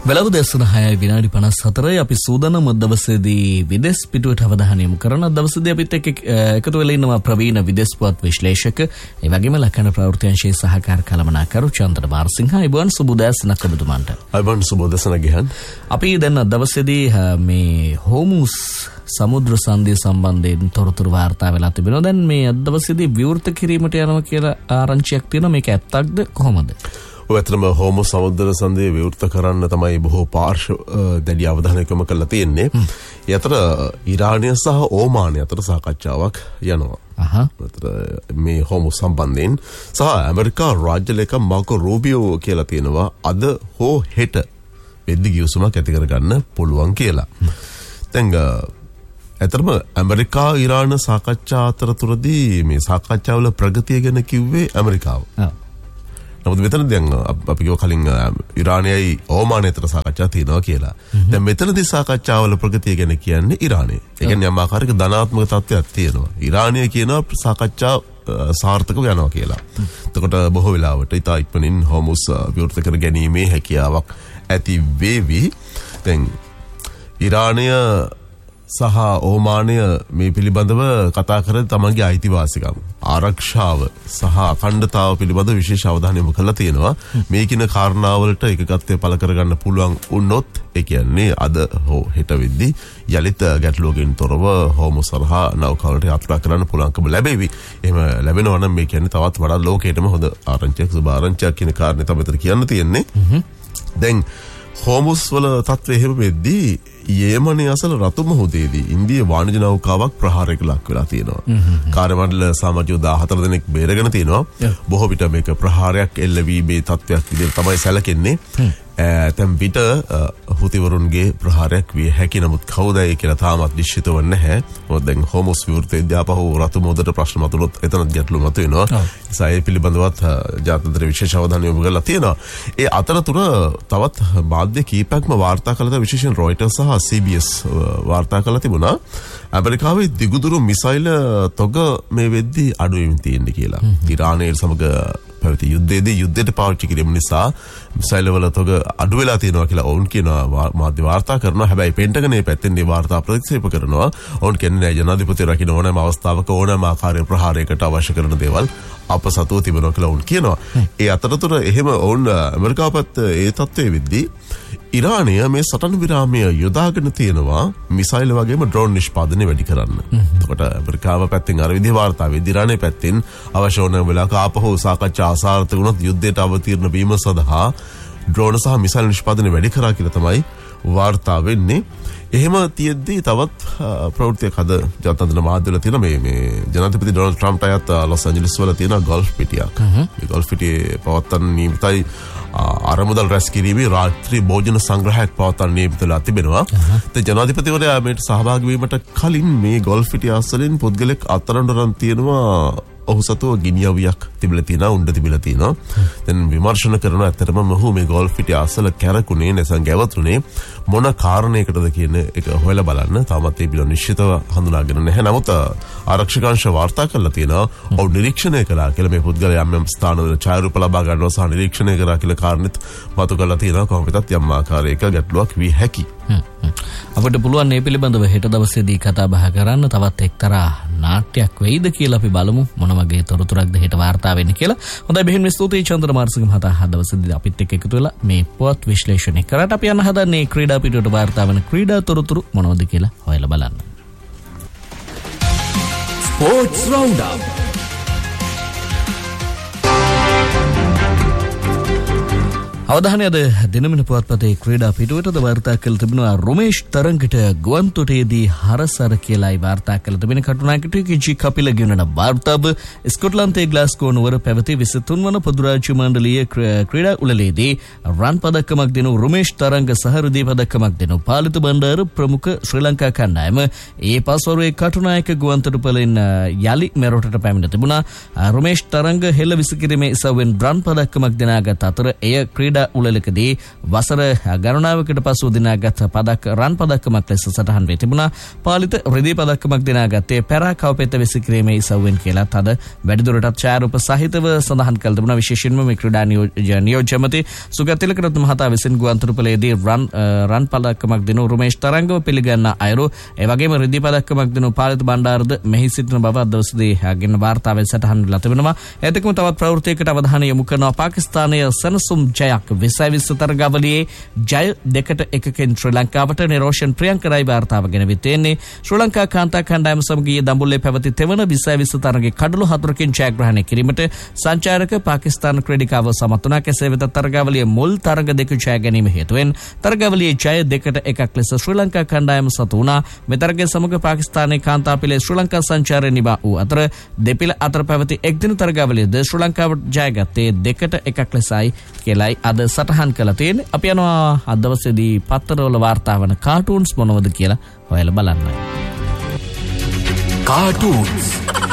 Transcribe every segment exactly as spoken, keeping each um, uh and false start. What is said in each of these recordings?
වෙලව දැසන හයයි විනාඩි පනස් හතරයි අපි සූදානම් දවසේදී විදේශ පිටුවට අවධානය යොමු කරන දවසේදී අපිත් එක්ක එකතු වෙලා ඉන්නවා ප්‍රවීණ විදේශ පුවත් විශ්ලේෂක ඒ වගේම ලක්කන ප්‍රවෘත්ති අංශයේ සහකාර කළමනාකරු චන්ද්‍ර මාරසිංහ අයබෝන් සුබෝදෑසනක් ඔබතුමාන්ට. අයබෝන් සුබෝදෑසන ගිහන්. අපි දැන් දවසේදී මේ හෝමුස් සමුද්‍ර සංධිය සම්බන්ධයෙන් තොරතුරු වාර්තා වෙලා තිබෙනවා. දැන් මේ අද දවසේදී විවෘත කිරීමට යනවා කියලා ආරංචියක් තියෙනවා. මේක ඇත්තක්ද කොහොමද? ඔයතරම හෝමු සමුද්‍ර සංධිය විවෘත කරන්න තමයි බොහෝ පාර්ශ්ව දැඩි අවධානයක් යොමු කරලා තියෙන්නේ. ඒ අතර ඉරානය සහ ඕමානය අතර සාකච්ඡාවක් යනවා. අහහ. මේ හෝමු සම්බන්ධයෙන් සහ ඇමරිකා රාජ්‍ය ලේකම් මාකෝ රූබියෝ කියලා තියෙනවා අද හෝ හෙට වෙද්දි ගිවිසුමක් ඇති කරගන්න පුළුවන් කියලා. දැන් ඇතරම ඇමරිකා ඉරාන සාකච්ඡා අතරතුරදී මේ සාකච්ඡාවල ප්‍රගතිය ගැන කිව්වේ ඇමරිකාව. නමුත් මෙතන දැන් අපි කිව්ව කලින් ඉරානයයි ඕමානය අතර සාකච්ඡා තියෙනවා කියලා. දැන් මෙතනදී සාකච්ඡාවල ප්‍රගතිය ගැන කියන්නේ ඉරානය. ඒ කියන්නේ යම් ආකාරයක ධනාත්මක තත්ත්වයක් තියෙනවා. ඉරානය කියනවා සාකච්ඡා සාර්ථකව යනවා කියලා. එතකොට බොහෝ වෙලාවට ඉතා ඉක්මනින් හෝමුස් විවෘත කර ගැනීමේ හැකියාවක් ඇති වේවි. දැන් ඉරානය සහ ඕමානය මේ පිළිබඳව කතා කරලා තමන්ගේ අයිතිවාසිකම් ආරක්ෂාව සහ අඛණ්ඩතාව පිළිබඳව විශේෂ අවධානය යොමු කරලා තියෙනවා. මේ කින කාරණාවලට එකගත්තේ පළ කරගන්න පුළුවන් වුණොත් ඒ කියන්නේ අද හෝ හෙට වෙද්දී යලිත ගැටලුවකින් තොරව හෝමු සරහා නෞකාවලට යාත්‍රා කරන්න පුළුවන්කම ලැබෙවි. එහෙම ලැබෙනවා නම් මේ කියන්නේ තවත් වඩා ලෝකයටම හොඳ ආරංචියක් සුබ ආරංචියක් කියන කාරණේ තමයි මෙතන කියන්න තියෙන්නේ. දැන් හෝමුස් වල තත්ත්වය එහෙම වෙද්දී යේමනයේ අසල රතු මුහුදේදී ඉන්දියා වාණිජ නෞකාවක් ප්‍රහාරයකට ලක් වෙලා තියෙනවා. කාර්යමණ්ඩල සමාජය දාහතර දෙනෙක් බේරගෙන තියෙනවා. බොහෝ විට මේක ප්‍රහාරයක් එල්ල වීමේ තත්ත්වයක් විදිහට තමයි සැලකෙන්නේ. ඇතැම් විට හුතිවරුන්ගේ ප්‍රහාරයක් විය හැකි. නමුත් කවුදයි කියලා තාමත් නිශ්චිතව නැහැ. මොකද දැන් හෝමුස් විවෘත වෙද්දී ආපහු රතු මුහුදට ප්‍රශ්න මතුනොත් එතනත් ගැටලු මතුවෙනවා. ඒසයි ඒ පිළිබඳවත් ජාත්‍යන්තර විශේෂ අවධානය යොමු කරලා තියෙනවා. ඒ අතරතුර තවත් මාධ්‍ය කීපයක්ම වාර්තා කළා. විශේෂයෙන් රොයිටර්ස් සහ සී බී එස් වාර්තා කළා තිබුණා ඇමරිකාවේ දිගුදුරු මිසයිල තොග මේ වෙද්දී අඩු වෙමින් තියෙන්නේ කියලා. ඉරානයේ සමග පැවති යුද්ධයේදී යුද්ධයට පාවිච්චි කිරීම නිසා මිසයිල වල තොග අඩු වෙලා තියෙනවා කියලා ඔවුන් කියනවා. මාධ්‍ය වාර්තා කරනවා. හැබැයි පෙන්ටගනේ පැත්තෙන් මේ වාර්තා ප්‍රතික්ෂේප කරනවා. ඔවුන් කියන්නේ ජනාධිපති රකින්න ඕනෑම අවස්ථාවක ඕනෑම ආකාරයේ ප්‍රහාරයකට අවශ්‍ය කරන දේවල් අප සතුව තිබෙනවා කියලා ඔවුන් කියනවා. ඒ අතරතුර එහෙම ඔවුන් ඇමරිකාව පැත්ත ඒ තත්ත්වයේ වෙද්දී ඉරානය මේ සටන් විරාමය යොදාගෙන තියෙනවා මිසයිල් වගේම ඩ්‍රෝන් නිෂ්පාදනය වැඩි කරන්න. එතකොට ඇමරිකාව පැත්තෙන් අර විදිහේ වාර්තා වෙද්දී ඉරානය පැත්තෙන් අවශ්‍ය වන වෙලාවක ආපහු සාකච්ඡා අසාර්ථක වුණොත් යුද්ධයට අවතීර්ණ වීම සඳහා ඩ්‍රෝන සහ මිසයිල් නිෂ්පාදනය වැඩි කරා කියලා තමයි වාර්තා වෙන්නේ. එහෙම තියෙද්දී තවත් ප්‍රවෘත්තියක් අද ජාත්‍යන්තර මාධ්‍යවල තියෙන මේ මේ ජනාධිපති ඩොනල්ඩ් ට්‍රම්ප් අයත් ලොස් ඇන්ජලිස් වල තියෙන ගෝල්ෆ් පිටියක්. මේ ගෝල්ෆ් පිටියේ පවත්වන නියමිතයි අරමුදල් රැස් කිරීමේ රාත්‍රී භෝජන සංග්‍රහයක් පවත්වන්න නියමිත වෙලා තිබෙනවා. ඒ ජනාධිපතිවරයා මේට සහභාගී වීමට කලින් මේ ගෝල්ෆ් පිටිය අස්සලින් පුද්ගලෙක් අත්අඩංගුවට තියෙනවා. ඔහු සතුව ගිනියවියක් තිබිලා තියෙනවා, උණ්ඩ තිබිලා තියෙනවා. දැන් විමර්ශන කරන ඇත්තටම මොහු මේ ගෝල්ෆ් පිටිය අසල කැරකුනේ නැසන් ගැවතුනේ මොන කාරණයකටද කියන එක හොයලා බලන්න. තාමත් ඒ පිළිබඳව නිශ්චිතව හඳුනාගෙන නැහැ. නමුත් ආරක්ෂකාංශ වාර්තා කරලා තියෙනවා ඔව් නිරීක්ෂණය කළා කියලා මේ පුද්ගලයා යම් යම් ස්ථානවල ඡායාරූප ලබා ගන්නවා සහ නිරීක්ෂණය කරා කියලා කාරණෙත් මතු කරලා තියෙනවා. කොහොමදත් යම් ආකාරයක ගැටලුවක් වී හැකි. අපිට පුළුවන් මේ පිළිබඳව හෙට දවසේදී කතා බහ කරන්න. තවත් එක්තරා නාට්‍යයක් වෙයිද කියලා අපි බලමු. මොන වගේ තොරතුරක්ද හෙට වාර්තා වෙන්නේ කියලා. හොඳයි බෙහෙන් ස්තුතියි චන්ද්‍ර මාරසිංහ මහතා. අද දවසේදී අපිත් එක්ක එකතු වෙලා මේ පුවත් විශ්ලේෂණය කරාට අපි යන හදන්නේ ක්‍රීඩා පිටුවට වාර්තා වෙන ක්‍රීඩා තොරතුරු මොනවද කියලා හොයලා බලන්න. Sports round up. අවධානය අද දිනමින පුවත්පතේ ක්‍රීඩා පිටුවටද වාර්තා කළ තිබෙනවා රොමේෂ් තරංගට ගුවන්තොටේදී හරසර කියලායි වාර්තා කළ තිබෙන කටුනායකටුවේ ජී කපිල ගෙනන වාර්තාව ස්කොට්ලන්තයේ ග්ලාස්ගෝ නුවර පැවති විසි තුන් වන පොදු රාජ්‍ය මණ්ඩලීය ක්‍රීඩා උළෙලේදී රන් පදක්කමක් දෙනු රොමේෂ් තරංග සහ රුධී පදක්කමක් දෙනු පාලිත බණ්ඩාර ප්‍රමුඛ ශ්‍රී ලංකා කණ්ඩායම ඒ පස්වරුවේ කටුනායක ගුවන්තොටුපළෙන් යලි මෙරටට පැමිණ තිබුණා. රොමේෂ් තරංග හෙළ විසිකිරීමේ ඉසව්වෙන් රන් පදක්කමක් දෙනාගත් අතර එය ක්‍රීඩා ක්‍රීඩා උළෙලකදී වසර ගණනාවකට පසු දිනාගත් පදක් රන් පදක්කමක් ලෙස සටහන් වී තිබුණා. පාලිත රිදී පදක්කමක් දිනාගත්තේ පැරා කවපෙත විසිකිරීමේ ඉසව්වෙන් කියලා තද වැඩිදුරටත් ඡායාරූප සහිතව සඳහන් කළ තිබුණා. විශේෂයෙන්ම මේ ක්‍රීඩා නියෝජ්‍යමති සුගතිලකරත්න මහතා විසින් ගුවන්තොටුපළේදී රන් රන් පදක්කමක් දිනු රුමේෂ් තරංගව පිළිගන්න අයුරු ඒ වගේම රිදී පදක්කමක් දිනු පාලිත බණ්ඩාරද මෙහි සිටින බව අද දවසේදී ගෙන වාර්තාවෙන් සටහන් වෙලා තිබෙනවා. එතකම තවත් ප්‍රවෘත්තියකට අවධානය යොමු කරනවා. පාකිස්තානයේ සනසුම් ජයක් විසයි විස්ස තරගාවලියේ ජය දෙකට එකකින් ශ්‍රී ලංකාවට නිරෝෂන් ප්‍රියංකරයි වාර්තාව ගෙන විතේන්නේ. ශ්‍රී ලංකා කාන්තා කණ්ඩායම සමග ඊයේ දඹුල්ලේ පැවති තෙවන විසයි විස්ස තරගයේ කඩලු හතරකින් ජයග්‍රහණය කිරීමට සංචාරක පාකිස්තාන ක්‍රීඩිකාව සමත් වුණා. කෙසේ වෙතත් තරගාවලියේ මුල් තරග දෙක ජය ගැනීම හේතුවෙන් තරගාවලියේ ජය දෙකට එකක් ලෙස ශ්‍රී ලංකා කණ්ඩායම සතු වුණා. මේ තරගයේ සමග පාකිස්තානයේ කාන්තා පිළේ ශ්‍රී ලංකා සංචාරය නිවා වූ අතර දෙපිළ අතර පැවති එක්දින තරගාවලියේදී ශ්‍රී ලංකාව ජයගත්තේ දෙකට එකක් ලෙසයි කියලායි අද සටහන් කළා තියෙන්නේ. අපි යනවා අද දවසේදී පත්තරවල වාර්තා වන කාටූන්ස් මොනවද කියලා හොයලා බලන්න. කාටූන්ස්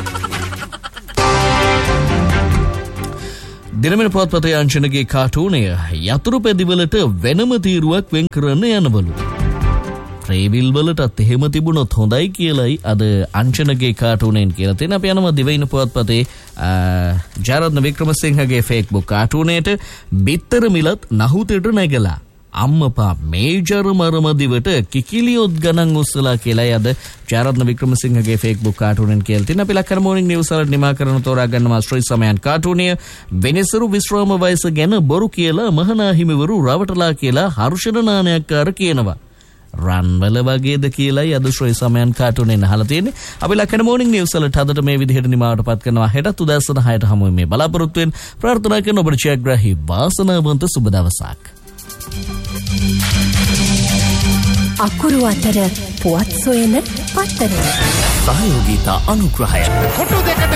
දිනමන පුවත්පතේ අංශනගේ කාටූනය යතුරු පෙදිවලට වෙනම තීරුවක් වෙන් කරන්න යනවලු. ට්‍රේවිල් වලටත් එහෙම තිබුණොත් හොඳයි කියලයි අද අංශනගේ කාටූනෙන් කියලා තියෙන. අපි යනවා දිවයින පුවත්පතේ ජයරත්න වික්‍රමසිංහගේ ෆේස්බුක් කාටූනේට බිත්තර මිලත් නහුතෙට නැගලා අම්මපා මේජර් මරමදිවට කිකිලියොත් ගණන් උස්සලා කියලායි අද ජයරත්න වික්‍රමසිංහගේ ෆේස්බුක් කාටූනෙන් කියලා තියෙන. අපි ලක්කර මොර්නිං නිවුස් වල නිමා කරන තෝරා ගන්නවා ශ්‍රී සමයන් කාටූනිය. වෙනසරු විශ්‍රාම වයස ගැන බොරු කියලා මහනා හිමිවරු රවටලා කියලා හර්ෂණ නානයක්කාර කියනවා. රන්වල වගේද කියලායි අද ශ්‍රී සමයන් කාටුනේ අහලා තියෙන්නේ. අපි ලක්කන මොර්නිං නිවුස් වලට අදට මේ විදිහට නිමාවටපත් කරනවා. හෙටත් උදෑසන හයට හමු වෙමු. බලාපොරොත්තු වෙන ප්‍රාර්ථනා කරන ඔබට ජයග්‍රාහී වාසනාවන්ත සුබ දවසක්. අකුරු අතර පුවත් සොයන පත්තර සහයෝගීතා අනුග්‍රහය කොටු දෙකට